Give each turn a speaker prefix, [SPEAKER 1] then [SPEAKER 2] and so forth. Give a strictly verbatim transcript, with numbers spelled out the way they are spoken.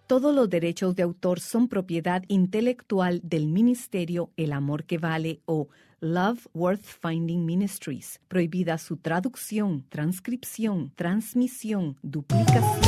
[SPEAKER 1] Todos los derechos de autor son propiedad intelectual del Ministerio El Amor que Vale o Love Worth Finding Ministries. Prohibida su traducción, transcripción, transmisión, duplicación.